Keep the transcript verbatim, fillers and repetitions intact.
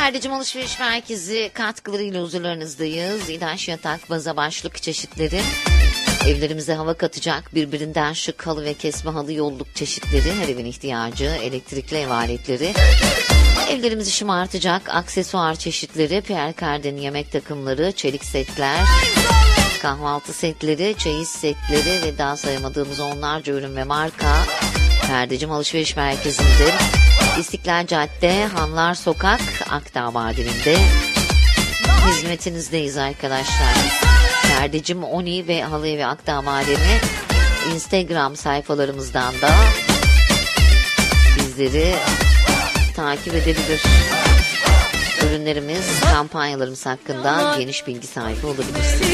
Perdecim Alışveriş Merkezi katkılarıyla huzurlarınızdayız. İdaş yatak, baza başlık çeşitleri. Evlerimize hava katacak birbirinden şık halı ve kesme halı yolluk çeşitleri. Her evin ihtiyacı, elektrikli ev aletleri. Evlerimizi şımartacak aksesuar çeşitleri. Pierre Cardin yemek takımları, çelik setler, kahvaltı setleri, çeyiz setleri ve daha sayamadığımız onlarca ürün ve marka. Perdecim Alışveriş Merkezi'nde. İstiklal Cadde, Hanlar Sokak, Akdağ Mardin'de hizmetinizdeyiz arkadaşlar. Perdecim Oni ve Halı Evi Akdağ Mardin'i Instagram sayfalarımızdan da bizleri takip edebilir. Ürünlerimiz, kampanyalarımız hakkında geniş bilgi sahibi olabilirsiniz.